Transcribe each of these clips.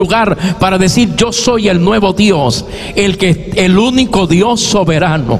lugar para decir: yo soy el nuevo Dios, el único Dios soberano.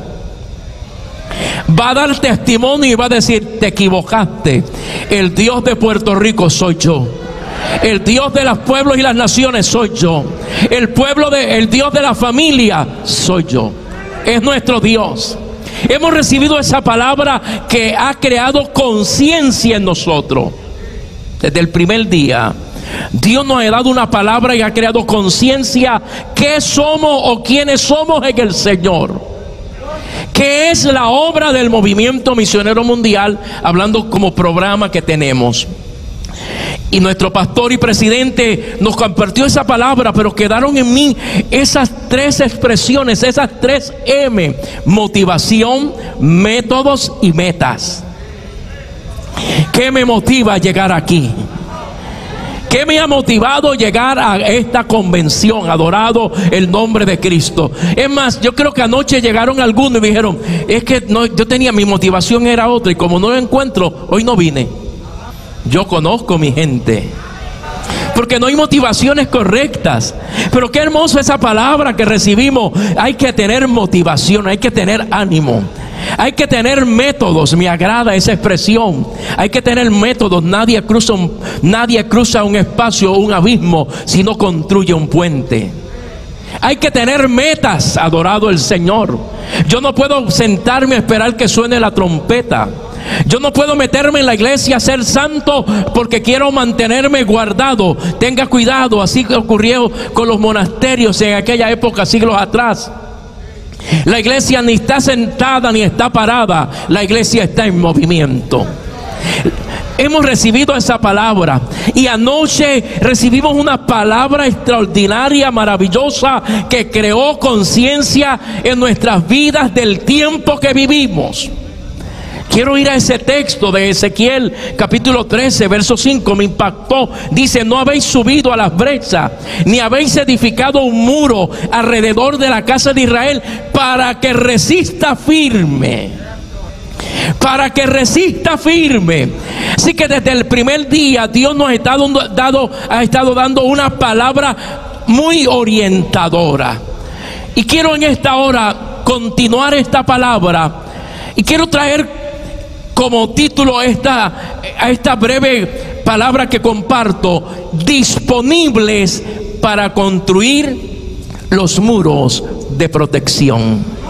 Va a dar testimonio y va a decir: te equivocaste, el Dios de Puerto Rico soy yo, el Dios de los pueblos y las naciones soy yo, el Dios de la familia soy yo. Es nuestro Dios. Hemos recibido esa palabra que ha creado conciencia en nosotros. Desde el primer día Dios nos ha dado una palabra y ha creado conciencia. ¿Qué somos o quiénes somos en el Señor? ¿Qué es la obra del Movimiento Misionero Mundial? Hablando como programa que tenemos. Y nuestro pastor y presidente nos compartió esa palabra, pero quedaron en mí esas tres expresiones, esas tres M: motivación, métodos y metas. ¿Qué me motiva a llegar aquí? ¿Qué me ha motivado a llegar a esta convención? Adorado el nombre de Cristo. Es más, yo creo que anoche llegaron algunos y me dijeron: es que no, yo tenía, mi motivación era otra, y como no lo encuentro, hoy no vine. Yo conozco mi gente, porque no hay motivaciones correctas. Pero qué hermosa esa palabra que recibimos. Hay que tener motivación, hay que tener ánimo, hay que tener métodos. Me agrada esa expresión. Hay que tener métodos. Nadie cruza un espacio o un abismo si no construye un puente. Hay que tener metas, adorado el Señor. Yo no puedo sentarme a esperar que suene la trompeta. Yo no puedo meterme en la iglesia a ser santo porque quiero mantenerme guardado. Tenga cuidado, así que ocurrió con los monasterios en aquella época, siglos atrás. La iglesia ni está sentada ni está parada, la iglesia está en movimiento. Hemos recibido esa palabra, y anoche recibimos una palabra extraordinaria, maravillosa, que creó conciencia en nuestras vidas del tiempo que vivimos. Quiero ir a ese texto de Ezequiel capítulo 13 verso 5. Me impactó. Dice: no habéis subido a las brechas, ni habéis edificado un muro alrededor de la casa de Israel, para que resista firme. Para que resista firme. Así que desde el primer día Dios nos ha estado dando una palabra muy orientadora. Y quiero en esta hora continuar esta palabra, y quiero traer como título a esta breve palabra que comparto: disponibles para construir los muros de protección.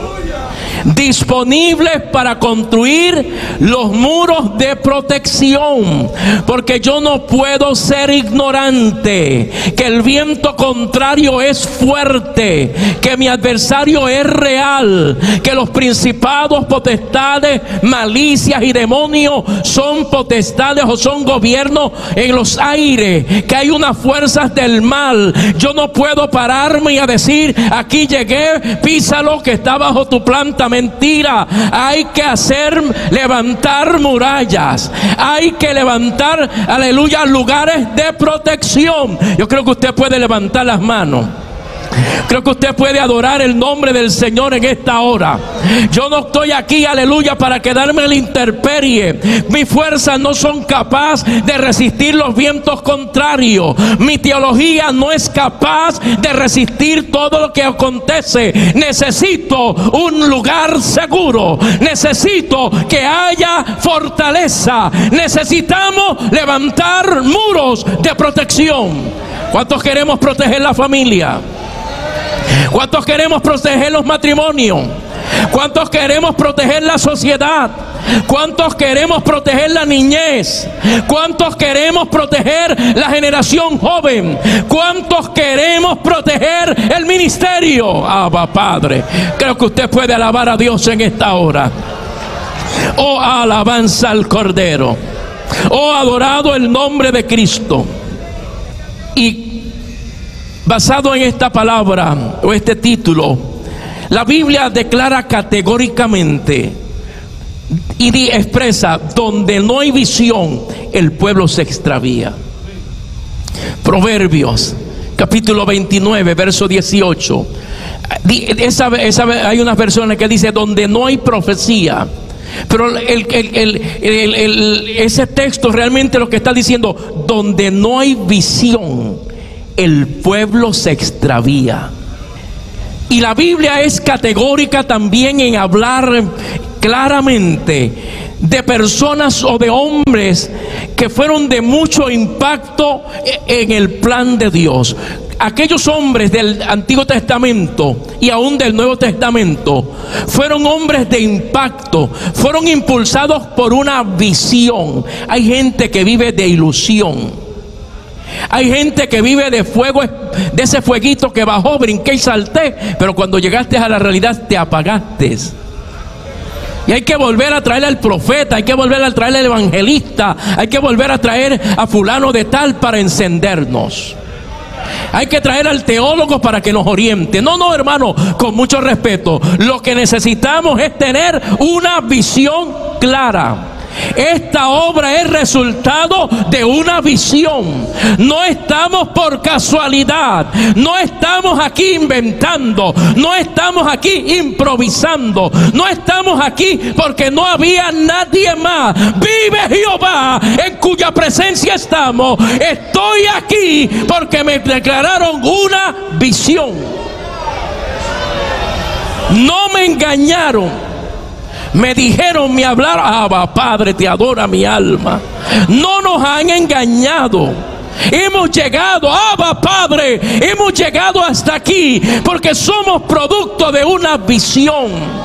Disponibles para construir los muros de protección. Porque yo no puedo ser ignorante que el viento contrario es fuerte, que mi adversario es real, que los principados, potestades, malicias y demonios son potestades o son gobiernos en los aires, que hay unas fuerzas del mal. Yo no puedo pararme y a decir: aquí llegué, písalo que está bajo tu planta. Mentira. Hay que levantar murallas. Hay que levantar, aleluya, lugares de protección. Yo creo que usted puede levantar las manos. Creo que usted puede adorar el nombre del Señor en esta hora. Yo no estoy aquí, aleluya, para quedarme en la intemperie. Mis fuerzas no son capaces de resistir los vientos contrarios. Mi teología no es capaz de resistir todo lo que acontece. Necesito un lugar seguro. Necesito que haya fortaleza. Necesitamos levantar muros de protección. ¿Cuántos queremos proteger la familia? ¿Cuántos queremos proteger los matrimonios? ¿Cuántos queremos proteger la sociedad? ¿Cuántos queremos proteger la niñez? ¿Cuántos queremos proteger la generación joven? ¿Cuántos queremos proteger el ministerio? Abba, Padre, creo que usted puede alabar a Dios en esta hora. Oh, alabanza al Cordero. Oh, adorado el nombre de Cristo. Y basado en esta palabra o este título, la Biblia declara categóricamente y expresa: donde no hay visión, el pueblo se extravía. Proverbios capítulo 29 verso 18. Hay unas versiones que dice: donde no hay profecía. Pero ese texto realmente lo que está diciendo: donde no hay visión, el pueblo se extravía. Y la Biblia es categórica también en hablar claramente de personas o de hombres que fueron de mucho impacto en el plan de Dios. Aquellos hombres del Antiguo Testamento y aún del Nuevo Testamento fueron hombres de impacto, fueron impulsados por una visión. Hay gente que vive de ilusión. Hay gente que vive de fuego, de ese fueguito que bajó, brinqué y salté, pero cuando llegaste a la realidad te apagaste. Y hay que volver a traer al profeta, hay que volver a traer al evangelista, hay que volver a traer a fulano de tal para encendernos. Hay que traer al teólogo para que nos oriente. No, hermano, con mucho respeto. Lo que necesitamos es tener una visión clara. Esta obra es resultado de una visión. No estamos por casualidad. No estamos aquí inventando. No estamos aquí improvisando. No estamos aquí porque no había nadie más. Vive Jehová, en cuya presencia estamos. Estoy aquí porque me declararon una visión. No me engañaron. Me dijeron, me hablaron, Abba, Padre, te adora mi alma. No nos han engañado. Hemos llegado, Abba, Padre, hemos llegado hasta aquí porque somos producto de una visión.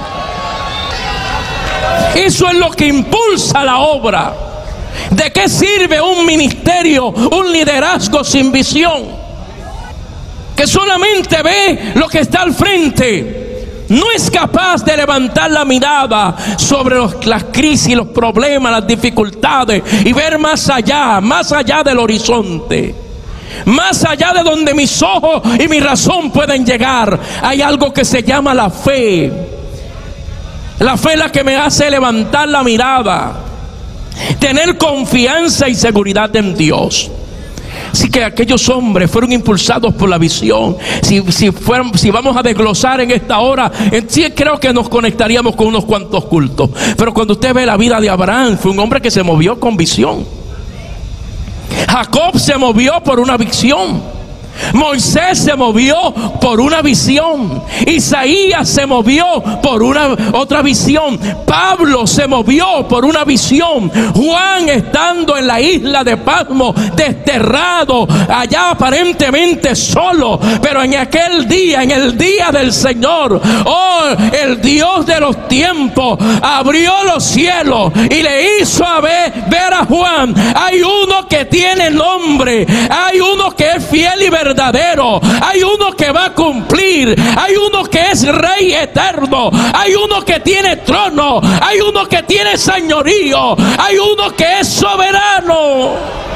Eso es lo que impulsa la obra. ¿De qué sirve un ministerio, un liderazgo sin visión? Que solamente ve lo que está al frente. No es capaz de levantar la mirada sobre las crisis, los problemas, las dificultades y ver más allá del horizonte, más allá de donde mis ojos y mi razón pueden llegar. Hay algo que se llama la fe. La fe es la que me hace levantar la mirada, tener confianza y seguridad en Dios. Así que aquellos hombres fueron impulsados por la visión. Si vamos a desglosar en esta hora, en sí creo que nos conectaríamos con unos cuantos cultos. Pero cuando usted ve la vida de Abraham, fue un hombre que se movió con visión. Jacob se movió por una visión. Moisés se movió por una visión. Isaías se movió por otra visión. Pablo se movió por una visión. Juan, estando en la isla de Patmos, desterrado, allá aparentemente solo, pero en aquel día, en el día del Señor, el Dios de los tiempos abrió los cielos y le hizo ver a Juan: hay uno que tiene nombre, hay uno que es fiel y verdadero, hay uno que va a cumplir, hay uno que es rey eterno, hay uno que tiene trono, hay uno que tiene señorío, hay uno que es soberano.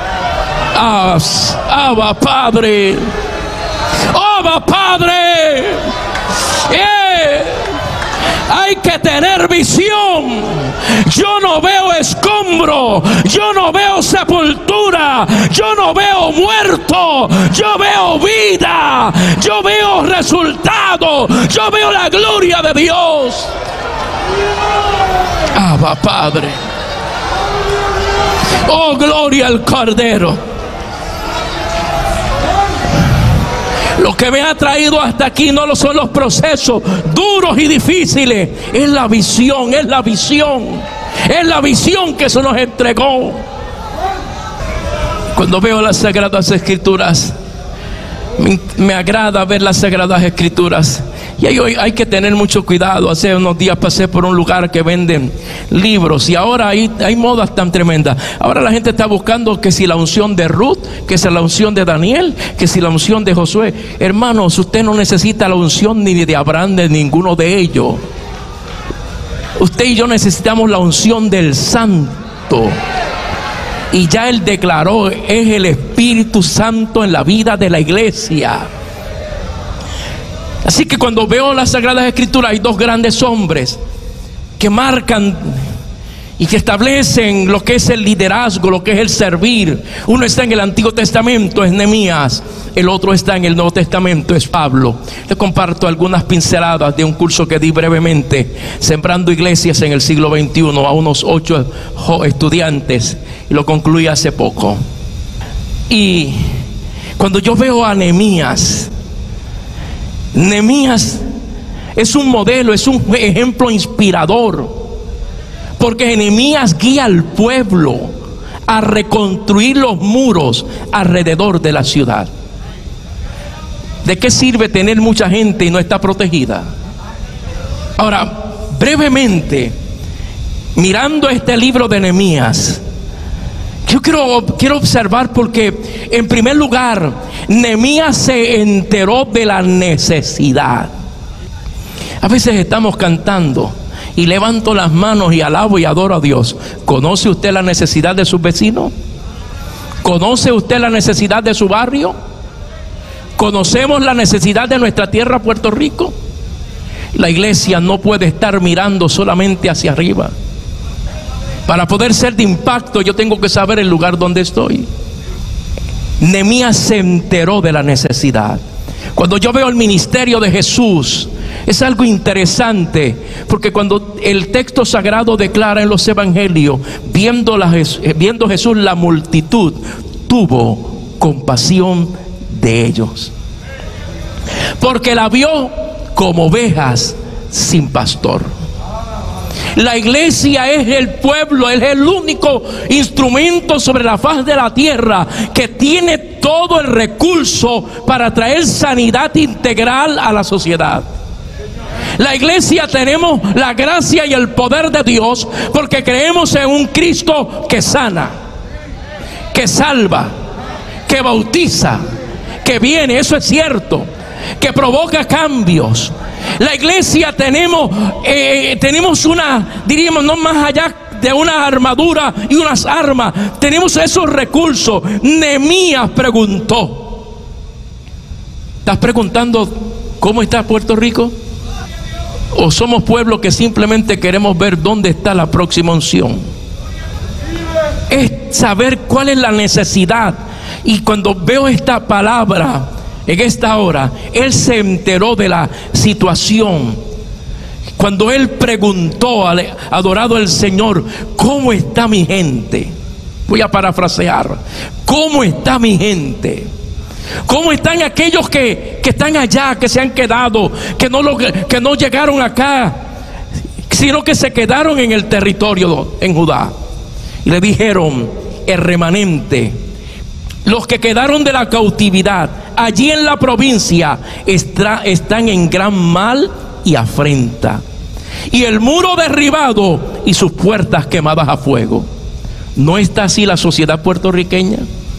Abba, Padre, Abba, Padre. Hay que tener visión. Yo no veo escombro, yo no veo sepultura, yo no veo muerto, yo veo vida, yo veo resultado, yo veo la gloria de Dios. Abba, Padre. Oh, gloria al Cordero. Lo que me ha traído hasta aquí no son los procesos duros y difíciles. Es la visión, es la visión. Es la visión que se nos entregó. Cuando veo las Sagradas Escrituras, me agrada ver las Sagradas Escrituras. Y hay que tener mucho cuidado. Hace unos días pasé por un lugar que venden libros y ahora hay modas tan tremendas. Ahora la gente está buscando que si la unción de Ruth, que si la unción de Daniel, que si la unción de Josué. Hermanos, usted no necesita la unción ni de Abraham, de ninguno de ellos. Usted y yo necesitamos la unción del Santo. Y ya Él declaró, es el Espíritu Santo en la vida de la iglesia. Así que cuando veo las Sagradas Escrituras, hay dos grandes hombres que marcan y que establecen lo que es el liderazgo, lo que es el servir. Uno está en el Antiguo Testamento, es Nehemías. El otro está en el Nuevo Testamento, es Pablo. Les comparto algunas pinceladas de un curso que di brevemente, Sembrando Iglesias en el siglo XXI, a unos 8 estudiantes, y lo concluí hace poco. Y Cuando yo veo a Nehemías, Nehemías es un modelo, es un ejemplo inspirador, porque Nehemías guía al pueblo a reconstruir los muros alrededor de la ciudad. ¿De qué sirve tener mucha gente y no está protegida? Ahora, brevemente, mirando este libro de Nehemías, yo quiero observar, porque en primer lugar, Nehemías se enteró de la necesidad. A veces estamos cantando y levanto las manos y alabo y adoro a Dios. ¿Conoce usted la necesidad de sus vecinos? ¿Conoce usted la necesidad de su barrio? ¿Conocemos la necesidad de nuestra tierra, Puerto Rico? La iglesia no puede estar mirando solamente hacia arriba. Para poder ser de impacto, yo tengo que saber el lugar donde estoy. Nehemías se enteró de la necesidad. Cuando yo veo el ministerio de Jesús, es algo interesante, porque cuando el texto sagrado declara en los evangelios, viendo Jesús la multitud, tuvo compasión de ellos, porque la vio como ovejas sin pastor. La iglesia es el pueblo, es el único instrumento sobre la faz de la tierra que tiene todo el recurso para traer sanidad integral a la sociedad. La iglesia tenemos la gracia y el poder de Dios porque creemos en un Cristo que sana, que salva, que bautiza, que viene, eso es cierto, que provoca cambios. La iglesia tenemos una, diríamos, no más allá de una armadura y unas armas, tenemos esos recursos. Nehemías preguntó. ¿Estás preguntando cómo está Puerto Rico? ¿O somos pueblo que simplemente queremos ver dónde está la próxima unción? Es saber cuál es la necesidad. Y cuando veo esta palabra en esta hora, él se enteró de la situación. Cuando él preguntó, adorado el Señor, ¿cómo está mi gente? Voy a parafrasear. ¿Cómo está mi gente? ¿Cómo están aquellos que están allá, que se han quedado, que no llegaron acá, sino que se quedaron en el territorio en Judá? Y le dijeron, el remanente, los que quedaron de la cautividad allí en la provincia, están en gran mal y afrenta, y el muro derribado y sus puertas quemadas a fuego. ¿No está así la sociedad puertorriqueña?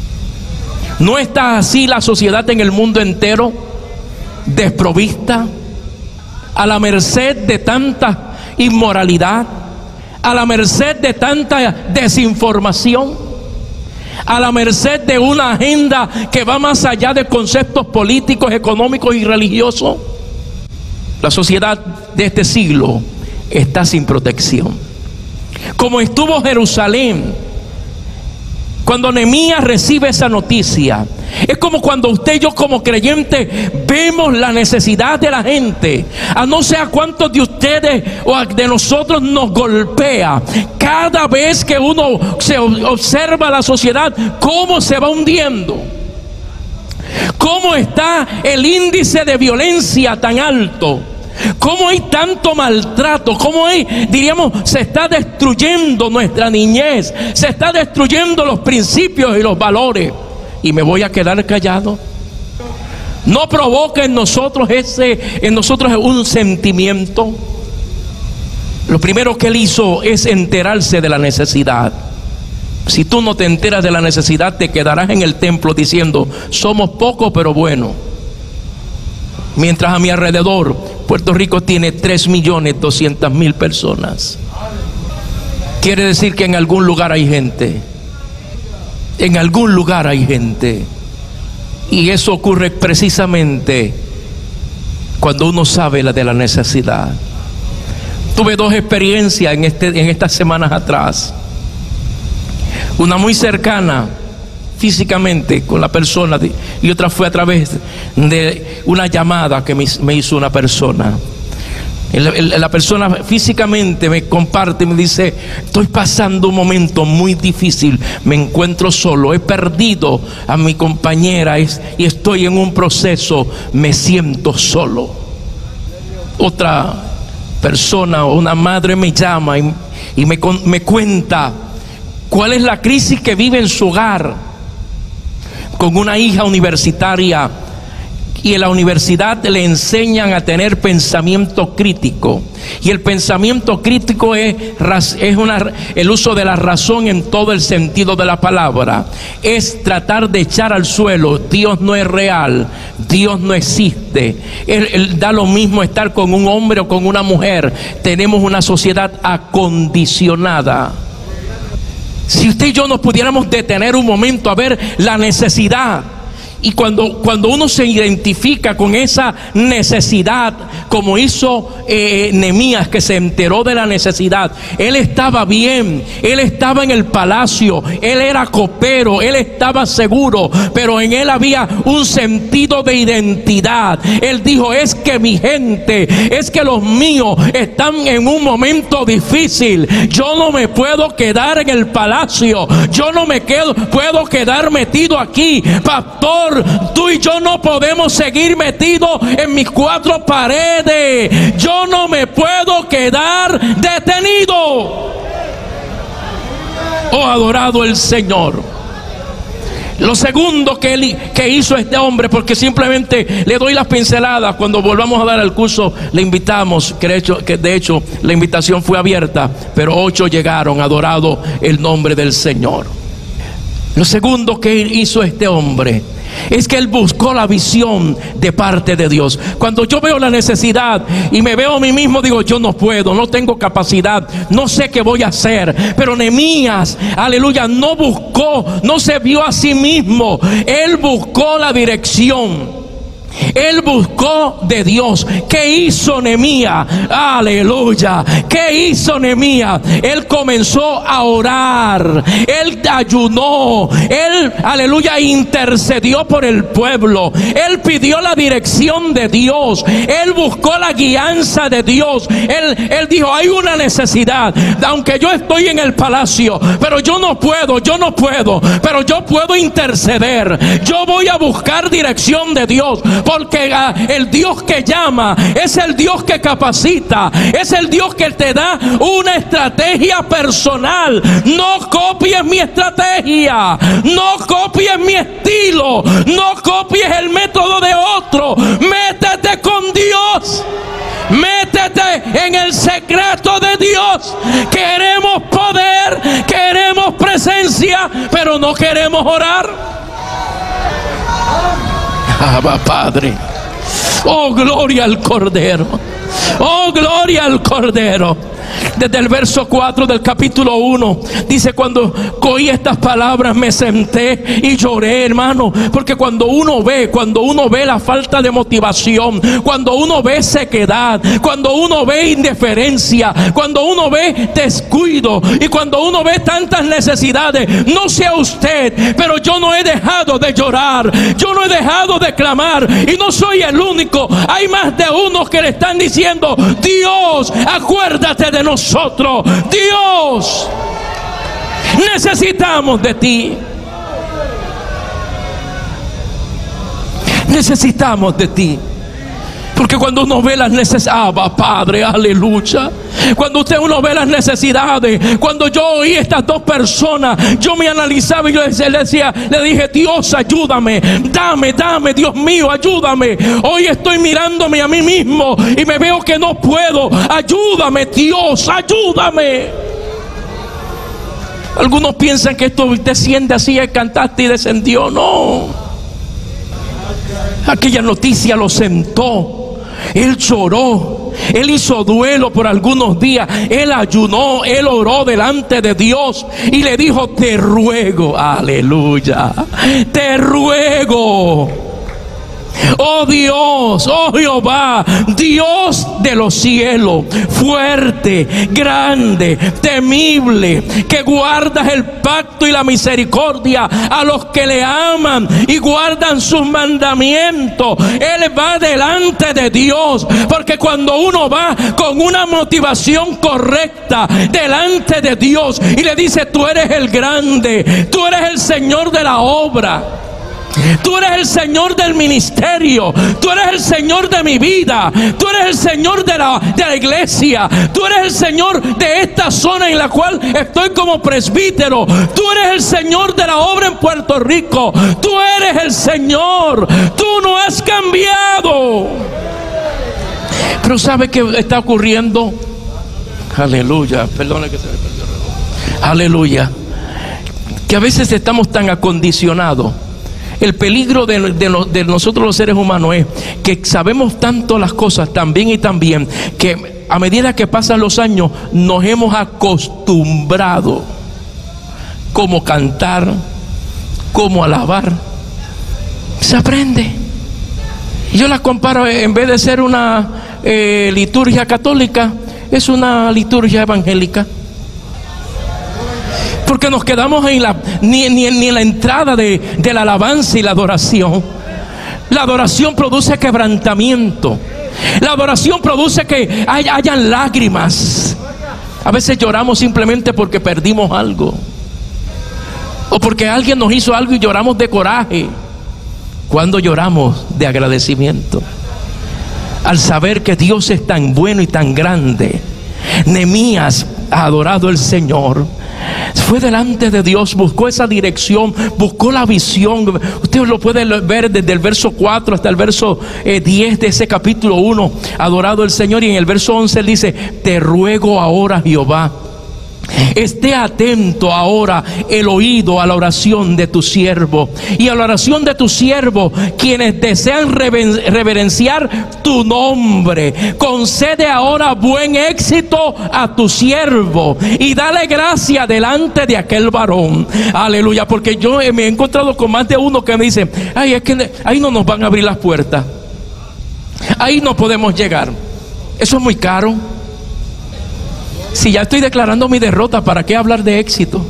¿No está así la sociedad en el mundo entero? Desprovista, a la merced de tanta inmoralidad, a la merced de tanta desinformación, a la merced de una agenda que va más allá de conceptos políticos, económicos y religiosos. La sociedad de este siglo está sin protección. Como estuvo Jerusalén cuando Nehemías recibe esa noticia. Es como cuando usted y yo como creyentes vemos la necesidad de la gente. A no sé a cuántos de ustedes o de nosotros nos golpea cada vez que uno se observa la sociedad, cómo se va hundiendo, cómo está el índice de violencia tan alto, cómo hay tanto maltrato, cómo hay, diríamos, se está destruyendo nuestra niñez, se está destruyendo los principios y los valores. Y me voy a quedar callado. No provoca en nosotros un sentimiento. Lo primero que él hizo es enterarse de la necesidad. Si tú no te enteras de la necesidad, te quedarás en el templo diciendo, somos pocos pero buenos. Mientras a mi alrededor, Puerto Rico tiene 3.200.000 personas. Quiere decir que en algún lugar hay gente. En algún lugar hay gente. Y eso ocurre precisamente cuando uno sabe de la necesidad. Tuve dos experiencias en estas semanas atrás. Una muy cercana físicamente con la persona, y otra fue a través de una llamada que me hizo una persona. La persona físicamente me comparte, me dice: estoy pasando un momento muy difícil, me encuentro solo, he perdido a mi compañera y estoy en un proceso, me siento solo. Otra persona, una madre, me llama y me cuenta cuál es la crisis que vive en su hogar, con una hija universitaria, y en la universidad le enseñan a tener pensamiento crítico, y el pensamiento crítico es el uso de la razón en todo el sentido de la palabra. Es tratar de echar al suelo: Dios no es real, Dios no existe. Él da lo mismo estar con un hombre o con una mujer. Tenemos una sociedad acondicionada. Si usted y yo nos pudiéramos detener un momento a ver la necesidad, y cuando uno se identifica con esa necesidad, como hizo Nehemías, que se enteró de la necesidad. Él estaba bien, él estaba en el palacio, él era copero, él estaba seguro, pero en él había un sentido de identidad. Él dijo: es que mi gente, es que los míos están en un momento difícil. Yo no me puedo quedar en el palacio, yo no puedo quedar metido aquí. Pastor, tú y yo no podemos seguir metidos en mis cuatro paredes. Yo no me puedo quedar detenido. Oh, adorado el Señor. Lo segundo que hizo este hombre, porque simplemente le doy las pinceladas, cuando volvamos a dar el curso le invitamos, que de hecho la invitación fue abierta, pero 8 llegaron. Adorado el nombre del Señor. Lo segundo que hizo este hombre es que él buscó la visión de parte de Dios. Cuando yo veo la necesidad y me veo a mí mismo, digo: yo no puedo, no tengo capacidad, no sé qué voy a hacer. Pero Nehemías, aleluya, no se vio a sí mismo. Él buscó la dirección, él buscó de Dios. ¿Qué hizo Nehemías? Aleluya. ¿Qué hizo Nehemías? Él comenzó a orar, él ayunó, él, aleluya, intercedió por el pueblo, él pidió la dirección de Dios, él buscó la guianza de Dios. Él dijo: hay una necesidad, aunque yo estoy en el palacio, pero yo no puedo, pero yo puedo interceder. Yo voy a buscar dirección de Dios, porque el Dios que llama es el Dios que capacita, es el Dios que te da una estrategia personal. No copies mi estrategia, no copies mi estilo, no copies el método de otro. Métete con Dios, métete en el secreto de Dios. Queremos poder, queremos presencia, pero no queremos orar. Abba, Padre. Oh, gloria al Cordero. Oh, gloria al Cordero. Desde el verso 4 del capítulo 1 dice: cuando oí estas palabras me senté y lloré, hermano. Porque cuando uno ve la falta de motivación, cuando uno ve sequedad, cuando uno ve indiferencia, cuando uno ve descuido, y cuando uno ve tantas necesidades, no sea usted, pero yo no he dejado de llorar, yo no he dejado de clamar, y no soy el único. Hay más de unos que le están diciendo: Dios, acuérdate de nosotros. Dios, necesitamos de ti. Necesitamos de ti. Porque cuando uno ve las necesidades, Padre, aleluya. Cuando uno ve las necesidades, cuando yo oí estas dos personas, yo me analizaba y yo le dije: Dios, ayúdame, dame, Dios mío, ayúdame. Hoy estoy mirándome a mí mismo y me veo que no puedo. Ayúdame, Dios, ayúdame. Algunos piensan que esto desciende así, cantaste y descendió. No. Aquella noticia lo sentó. Él lloró, él hizo duelo por algunos días, él ayunó, él oró delante de Dios y le dijo: te ruego, aleluya, te ruego Oh Dios, oh Jehová, Dios de los cielos, fuerte, grande, temible, que guardas el pacto y la misericordia a los que le aman y guardan sus mandamientos. Él va delante de Dios, porque cuando uno va con una motivación correcta delante de Dios y le dice: tú eres el grande, tú eres el Señor de la obra, tú eres el Señor del ministerio, tú eres el Señor de mi vida, tú eres el Señor de la iglesia, tú eres el Señor de esta zona en la cual estoy como presbítero, tú eres el Señor de la obra en Puerto Rico, tú eres el Señor, tú no has cambiado. Pero ¿sabe qué está ocurriendo? Aleluya, perdone que se me perdió el reloj. Aleluya, que a veces estamos tan acondicionados. El peligro de nosotros los seres humanos es que sabemos tanto las cosas tan bien y tan bien, que a medida que pasan los años nos hemos acostumbrado cómo cantar, cómo alabar. Se aprende. Yo la comparo, en vez de ser una liturgia católica, es una liturgia evangélica. Porque nos quedamos ni en la entrada de la alabanza y la adoración. La adoración produce quebrantamiento. La adoración produce que hayan lágrimas. A veces lloramos simplemente porque perdimos algo, o porque alguien nos hizo algo y lloramos de coraje. Cuando lloramos de agradecimiento, al saber que Dios es tan bueno y tan grande. Nehemías ha adorado al Señor, fue delante de Dios, buscó esa dirección, buscó la visión. Usted lo puede ver desde el verso 4 hasta el verso 10 de ese capítulo 1. Adorado al Señor, y en el verso 11 él dice: te ruego ahora, Jehová, esté atento ahora el oído a la oración de tu siervo y a la oración de tu siervo, quienes desean reverenciar tu nombre. Concede ahora buen éxito a tu siervo y dale gracia delante de aquel varón. Aleluya, porque yo me he encontrado con más de uno que me dice: ay, es que ahí no nos van a abrir las puertas, ahí no podemos llegar, eso es muy caro. Si ya estoy declarando mi derrota, ¿para qué hablar de éxito?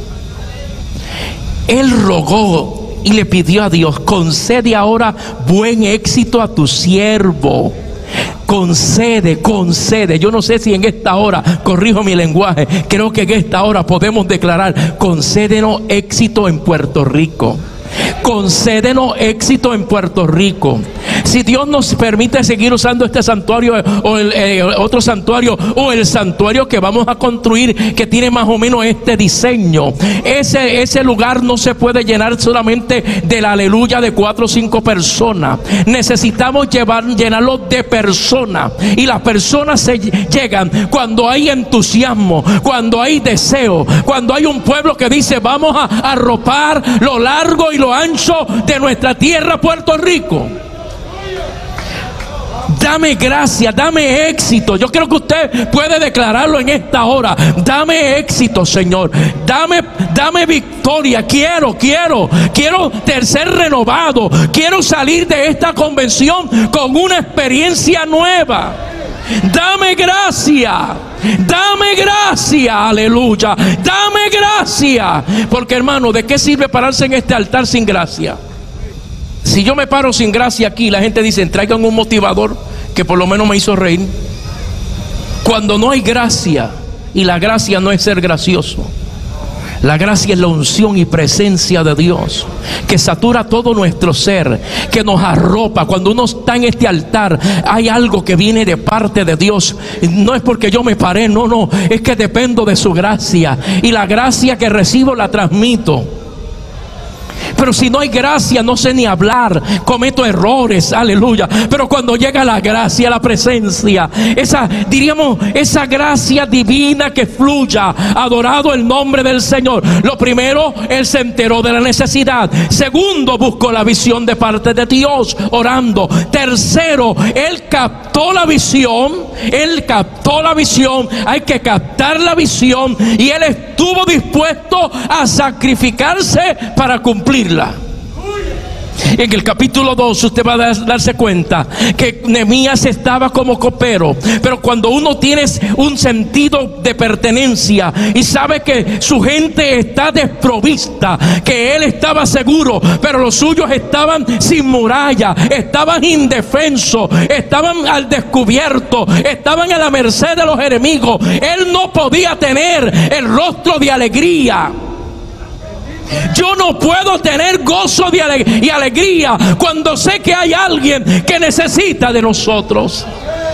Él rogó y le pidió a Dios: concede ahora buen éxito a tu siervo. Concede. Yo no sé si en esta hora, corrijo mi lenguaje, creo que en esta hora podemos declarar: concédenos éxito en Puerto Rico. Concédenos éxito en Puerto Rico. Si Dios nos permite seguir usando este santuario o otro santuario, o el santuario que vamos a construir, que tiene más o menos este diseño, ese lugar no se puede llenar solamente de la aleluya de 4 o 5 personas. Necesitamos llenarlo de personas, y las personas se llegan cuando hay entusiasmo, cuando hay deseo, cuando hay un pueblo que dice: vamos a arropar lo largo y lo ancho de nuestra tierra, Puerto Rico. Dame gracia, dame éxito. Yo creo que usted puede declararlo en esta hora: dame éxito, Señor, dame victoria. Quiero ser renovado, quiero salir de esta convención con una experiencia nueva. Dame gracia, aleluya, dame gracia. Porque, hermano, ¿de qué sirve pararse en este altar sin gracia? Si yo me paro sin gracia aquí, la gente dice: traigan un motivador que por lo menos me hizo reír. Cuando no hay gracia, y la gracia no es ser gracioso, la gracia es la unción y presencia de Dios que satura todo nuestro ser, que nos arropa. Cuando uno está en este altar, hay algo que viene de parte de Dios. No es porque yo me paré, no, es que dependo de su gracia, y la gracia que recibo la transmito. Pero si no hay gracia, no sé ni hablar, cometo errores, aleluya. Pero cuando llega la gracia, la presencia, esa gracia divina que fluya, adorado el nombre del Señor. Lo primero, él se enteró de la necesidad. Segundo, buscó la visión de parte de Dios, orando. Tercero, él captó la visión. Hay que captar la visión, y él estuvo dispuesto a sacrificarse para cumplirla. En el capítulo 2 usted va a darse cuenta que Nehemías estaba como copero, pero cuando uno tiene un sentido de pertenencia y sabe que su gente está desprovista, que él estaba seguro, pero los suyos estaban sin muralla, estaban indefensos, estaban al descubierto, estaban a la merced de los enemigos, él no podía tener el rostro de alegría. Yo no puedo tener gozo y alegría cuando sé que hay alguien que necesita de nosotros.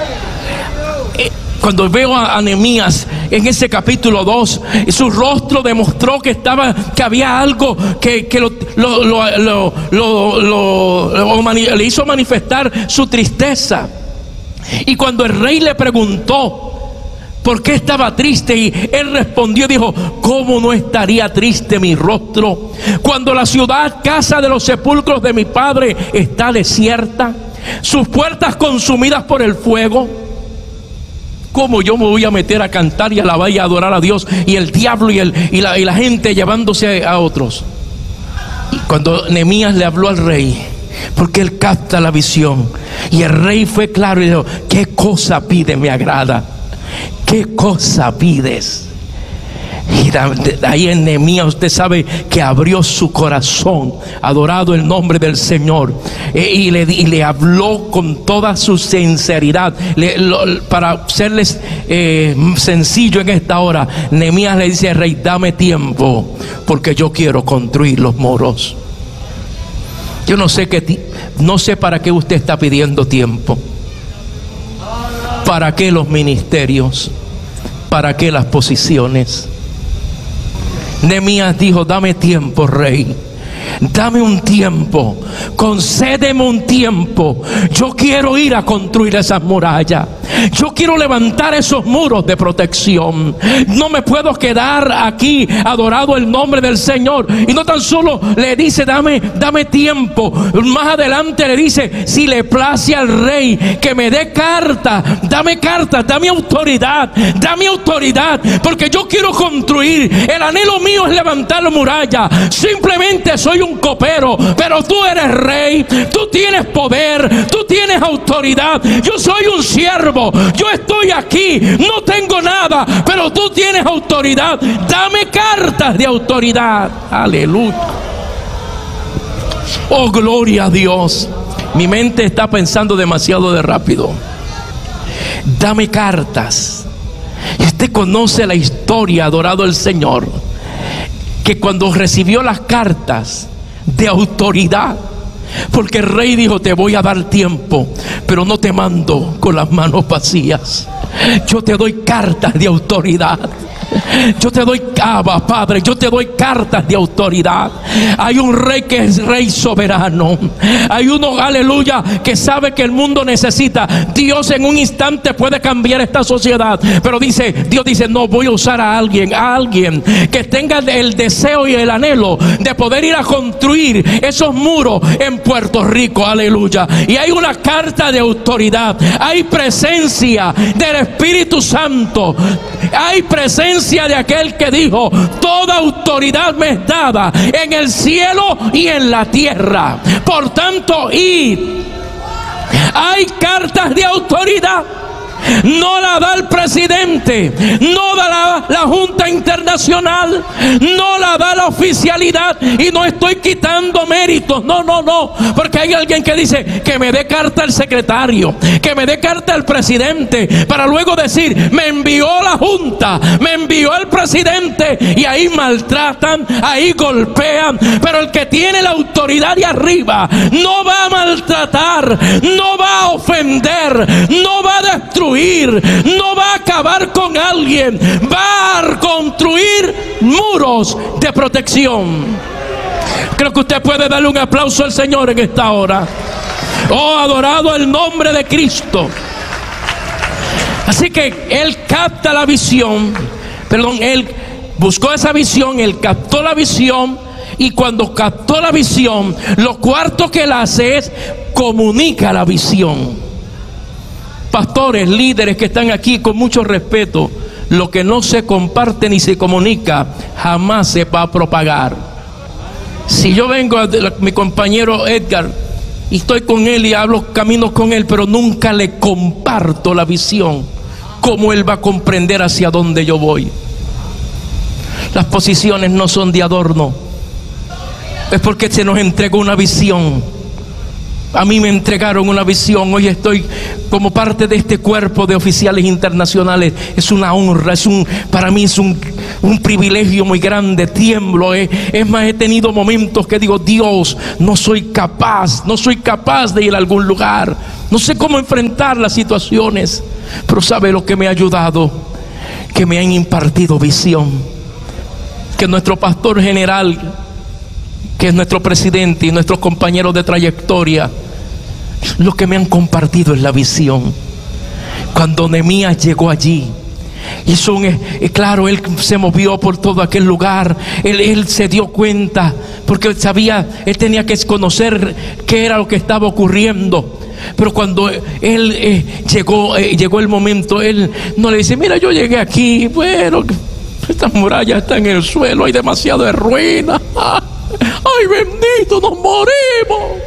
Cuando veo a Nehemías en ese capítulo 2, su rostro demostró que había algo que le hizo manifestar su tristeza. Y cuando el rey le preguntó ¿por qué estaba triste? Y él respondió y dijo: ¿cómo no estaría triste mi rostro cuando la ciudad, casa de los sepulcros de mi padre, está desierta, sus puertas consumidas por el fuego? ¿Cómo yo me voy a meter a cantar y alabar y adorar a Dios, y el diablo y la gente llevándose a otros? Y cuando Nehemías le habló al rey, porque él capta la visión, y el rey fue claro y dijo: ¿qué cosa pide me agrada? ¿Qué cosa pides? Y ahí en Nehemías usted sabe que abrió su corazón, adorado el nombre del Señor, y le habló con toda su sinceridad. Para serles sencillo en esta hora, Nehemías le dice al rey: dame tiempo, porque yo quiero construir los muros. Yo no sé para qué usted está pidiendo tiempo. ¿Para qué los ministerios? ¿Para qué las posiciones? Nehemías dijo: dame tiempo, rey. Dame un tiempo, concédeme un tiempo. Yo quiero ir a construir esas murallas. Yo quiero levantar esos muros de protección. No me puedo quedar aquí, adorado el nombre del Señor. Y no tan solo le dice: dame tiempo. Más adelante le dice: si le place al rey que me dé carta, dame autoridad, porque yo quiero construir. El anhelo mío es levantar la muralla. Simplemente soy un copero, pero tú eres rey, tú tienes poder, tú tienes autoridad. Yo soy un siervo, yo estoy aquí, no tengo nada, pero tú tienes autoridad. Dame cartas de autoridad. Aleluya. Oh, gloria a Dios. Mi mente está pensando demasiado de rápido. Dame cartas. Y usted conoce la historia, adorado el Señor, que cuando recibió las cartas de autoridad, porque el rey dijo: te voy a dar tiempo, pero no te mando con las manos vacías. Yo te doy cartas de autoridad. Yo te doy, Padre, yo te doy cartas de autoridad. Hay un rey que es rey soberano. Hay uno, aleluya, que sabe que el mundo necesita. Dios en un instante puede cambiar esta sociedad, pero Dios dice: no, voy a usar a alguien que tenga el deseo y el anhelo de poder ir a construir esos muros en Puerto Rico. Aleluya. Y hay una carta de autoridad. Hay presencia del Espíritu Santo. Hay presencia de aquel que dijo: toda autoridad me es dada en el cielo y en la tierra. Por tanto, id. Hay cartas de autoridad. No la da el presidente, no da la Junta Internacional, no la da la oficialidad. Y no estoy quitando méritos, no, porque hay alguien que dice: que me dé carta el secretario, que me dé carta el presidente, para luego decir: me envió la Junta, me envió el presidente. Y ahí maltratan, ahí golpean. Pero el que tiene la autoridad de arriba no va a maltratar, no va a ofender, no va a destruir, no va a acabar con alguien, va a construir muros de protección. Creo que usted puede darle un aplauso al Señor en esta hora. Oh, adorado el nombre de Cristo. Así que él capta la visión, él buscó esa visión, él captó la visión. Y cuando captó la visión, lo cuarto que él hace es comunica la visión. Pastores, líderes que están aquí, con mucho respeto, lo que no se comparte ni se comunica jamás se va a propagar. Si yo vengo a mi compañero Edgar y estoy con él y hablo, camino con él, pero nunca le comparto la visión, ¿cómo él va a comprender hacia dónde yo voy? Las posiciones no son de adorno, es porque se nos entregó una visión. A mí me entregaron una visión. Hoy estoy como parte de este cuerpo de oficiales internacionales. Es una honra, para mí es un privilegio muy grande. Tiemblo, es más, he tenido momentos que digo: Dios, no soy capaz de ir a algún lugar, no sé cómo enfrentar las situaciones, pero ¿sabe lo que me ha ayudado? Que me han impartido visión, que nuestro pastor general, que es nuestro presidente, y nuestros compañeros de trayectoria, lo que me han compartido es la visión. Cuando Nehemías llegó allí, claro, él se movió por todo aquel lugar. Él se dio cuenta, porque él tenía que conocer qué era lo que estaba ocurriendo. Pero cuando él llegó el momento, él no le dice: mira, yo llegué aquí, bueno, estas murallas están en el suelo, hay demasiado de ruina. ¡Ay, bendito, nos morimos!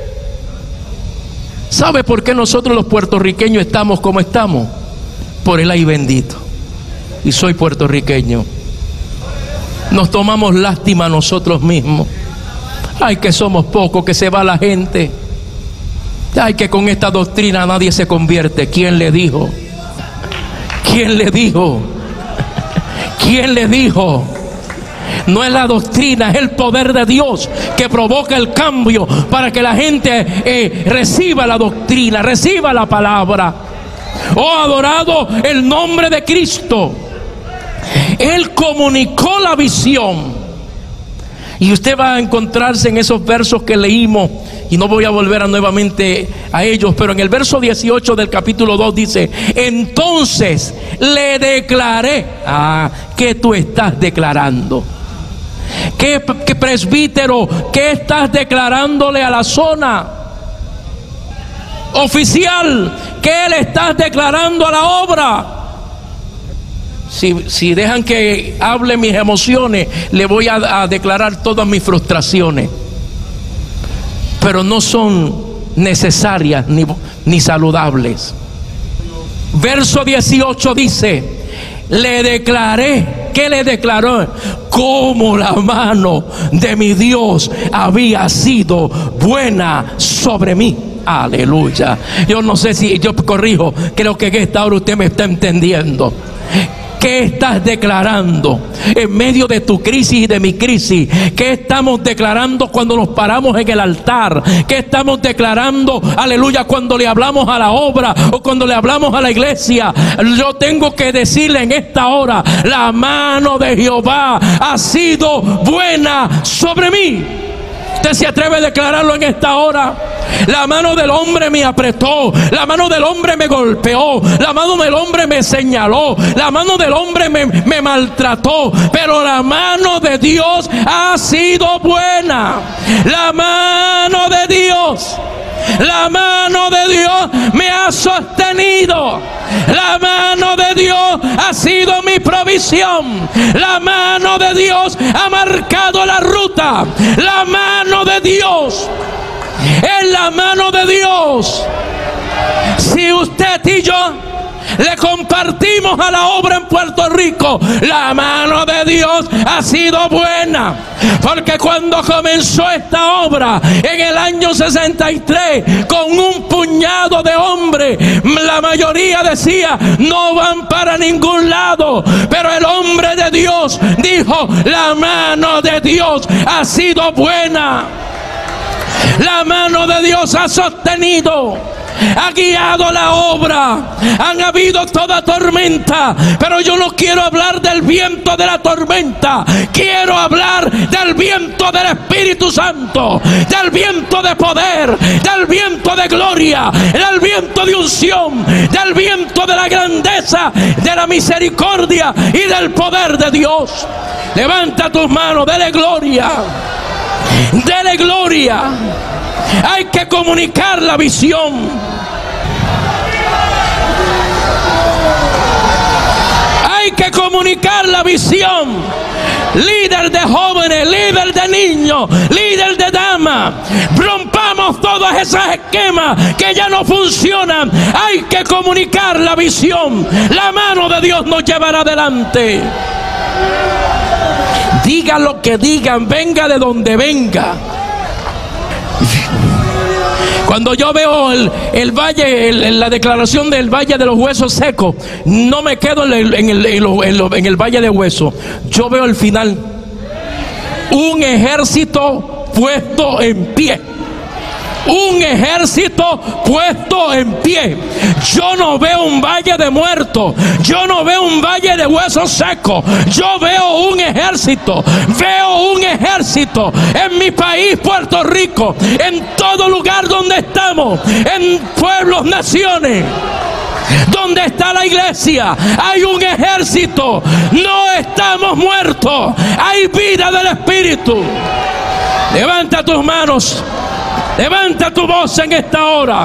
¿Sabe por qué nosotros los puertorriqueños estamos como estamos? Por el ay bendito. Y soy puertorriqueño. Nos tomamos lástima a nosotros mismos. Ay, que somos pocos, que se va la gente. Ay, que con esta doctrina nadie se convierte. ¿Quién le dijo? ¿Quién le dijo? ¿Quién le dijo? No es la doctrina, es el poder de Dios que provoca el cambio para que la gente reciba la doctrina, reciba la palabra. Oh, adorado el nombre de Cristo. Él comunicó la visión. Y usted va a encontrarse en esos versos que leímos, y no voy a volver nuevamente a ellos, pero en el verso 18 del capítulo 2 dice: entonces le declaré. ¿Qué tú estás declarando? ¿Qué presbítero? ¿Qué estás declarándole a la zona? Oficial, ¿qué le estás declarando a la obra? Si dejan que hable mis emociones, le voy a declarar todas mis frustraciones, pero no son necesarias ni saludables. Verso 18 dice: le declaré. ¿Qué le declaró? Cómo la mano de mi Dios había sido buena sobre mí. Aleluya. Yo no sé si yo corrijo, creo que en esta hora usted me está entendiendo. ¿Qué estás declarando en medio de tu crisis y de mi crisis? ¿Qué estamos declarando cuando nos paramos en el altar? ¿Qué estamos declarando, aleluya, cuando le hablamos a la obra o cuando le hablamos a la iglesia? Yo tengo que decirle en esta hora: la mano de Jehová ha sido buena sobre mí. ¿Usted se atreve a declararlo en esta hora? La mano del hombre me apretó, la mano del hombre me golpeó, la mano del hombre me señaló, la mano del hombre me maltrató, pero la mano de Dios ha sido buena. La mano de Dios, la mano de Dios me ha sostenido. La mano de Dios ha sido mi provisión. La mano de Dios ha marcado la ruta. La mano de Dios es la mano de Dios. Si usted y yo le compartimos a la obra en Puerto Rico, la mano de Dios ha sido buena. Porque cuando comenzó esta obra en el año 63, con un puñado de hombres, la mayoría decía: no van para ningún lado. Pero el hombre de Dios dijo: la mano de Dios ha sido buena. La mano de Dios ha sostenido, ha guiado la obra. Han habido toda tormenta, pero yo no quiero hablar del viento de la tormenta. Quiero hablar del viento del Espíritu Santo, del viento de poder, del viento de gloria, del viento de unción, del viento de la grandeza, de la misericordia y del poder de Dios. Levanta tus manos, dele gloria, dele gloria. Hay que comunicar la visión. Hay que comunicar la visión. líder de jóvenes, líder de niños, líder de damas. Rompamos todos esos esquemas que ya no funcionan. Hay que comunicar la visión. La mano de Dios nos llevará adelante. Diga lo que digan, venga de donde venga. Cuando yo veo el valle, la declaración del valle de los huesos secos, no me quedo en el valle de huesos. Yo veo el final. Un ejército puesto en pie. Un ejército puesto en pie. Yo no veo un valle de muertos. Yo no veo un valle de huesos secos. Yo veo un ejército. Veo un ejército en mi país, Puerto Rico, en todo lugar donde estamos, en pueblos, naciones. Donde está la iglesia, hay un ejército. No estamos muertos. Hay vida del Espíritu. Levanta tus manos. Levanta tu voz en esta hora.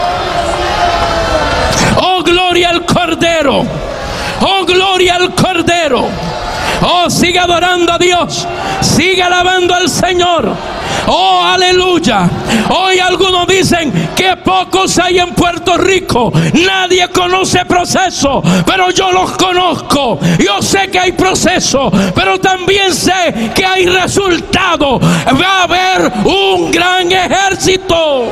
Oh, gloria al Cordero. Oh, gloria al Cordero. Oh, sigue adorando a Dios. Sigue alabando al Señor. Oh, aleluya. Hoy algunos dicen que pocos hay en Puerto Rico. Nadie conoce proceso, pero yo los conozco. Yo sé que hay proceso, pero también sé que hay resultado. Va a haber un gran ejército.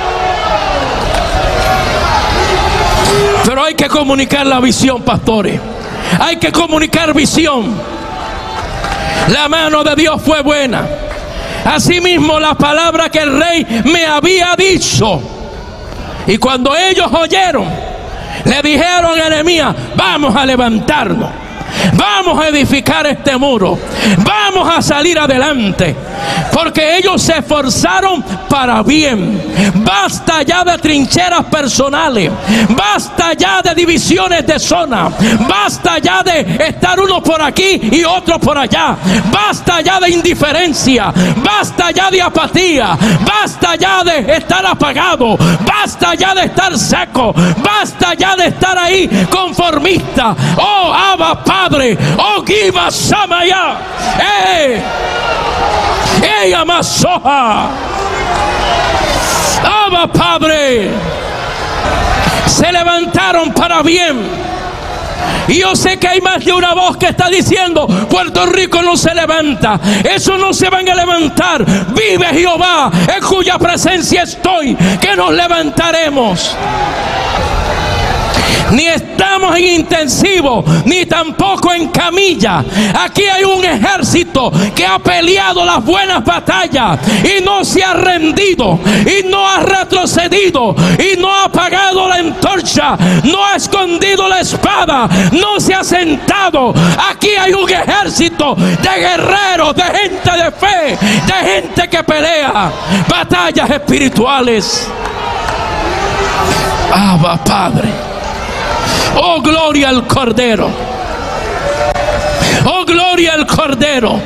Pero hay que comunicar la visión, pastores. Hay que comunicar visión. La mano de Dios fue buena. Asimismo, la palabra que el rey me había dicho. Y cuando ellos oyeron, le dijeron a Nehemías: vamos a levantarnos, vamos a edificar este muro, vamos a salir adelante, porque ellos se esforzaron para bien. Basta ya de trincheras personales, basta ya de divisiones de zona, basta ya de estar uno por aquí y otro por allá, basta ya de indiferencia, basta ya de apatía, basta ya de estar apagado, basta ya de estar seco, basta ya de estar ahí conformista. Oh, Abba Padre, oh, Giva Samaya, ella Masoja, Abba Padre. Se levantaron para bien. Y yo sé que hay más de una voz que está diciendo: Puerto Rico no se levanta. Eso no se van a levantar. Vive Jehová, en cuya presencia estoy, que nos levantaremos. Ni estamos en intensivo, ni tampoco en camilla. Aquí hay un ejército que ha peleado las buenas batallas y no se ha rendido, y no ha retrocedido, y no ha apagado la antorcha, no ha escondido la espada, no se ha sentado. Aquí hay un ejército de guerreros, de gente de fe, de gente que pelea batallas espirituales. Abba Padre. Oh, gloria al Cordero. Oh, gloria al Cordero.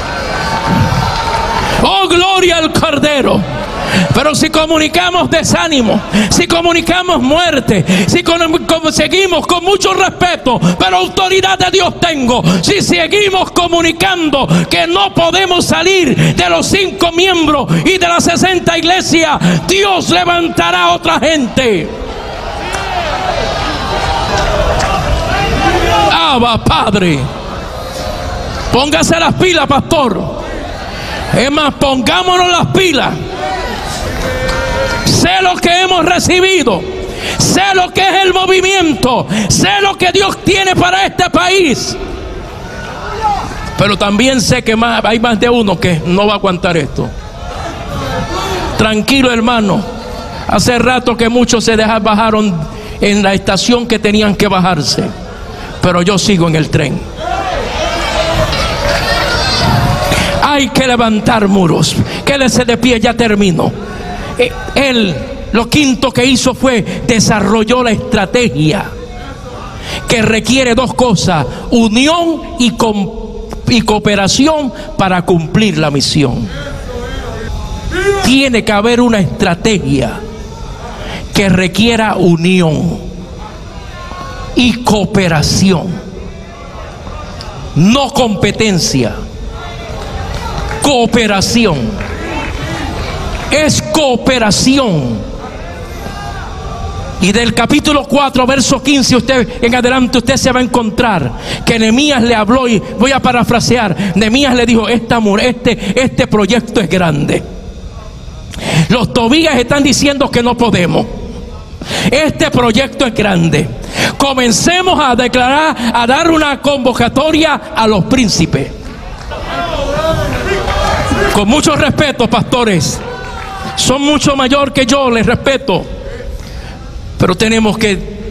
Oh, gloria al Cordero. Pero si comunicamos desánimo, si comunicamos muerte, si seguimos con mucho respeto, pero autoridad de Dios tengo, si seguimos comunicando que no podemos salir de los 5 miembros y de las 60 iglesias, Dios levantará a otra gente. Abba Padre, póngase las pilas, pastor. Es más, pongámonos las pilas. Sé lo que hemos recibido, sé lo que es el movimiento, sé lo que Dios tiene para este país, pero también sé que hay más de uno que no va a aguantar esto. Tranquilo, hermano. Hace rato que muchos se bajaron en la estación que tenían que bajarse, pero yo sigo en el tren. Hay que levantar muros. Quédese de pie, ya termino. Él, lo quinto que hizo fue desarrolló la estrategia que requiere 2 cosas: unión y cooperación para cumplir la misión. Tiene que haber una estrategia que requiera unión y cooperación, no competencia. cooperación. Es cooperación. Y del capítulo 4, verso 15 usted en adelante, usted se va a encontrar que Nehemías le habló, y voy a parafrasear. Nehemías le dijo: este proyecto es grande. Los Tobías están diciendo que no podemos. Este proyecto es grande. Comencemos a declarar, a dar una convocatoria a los príncipes. Con mucho respeto, pastores, son mucho mayor que yo, les respeto, pero tenemos que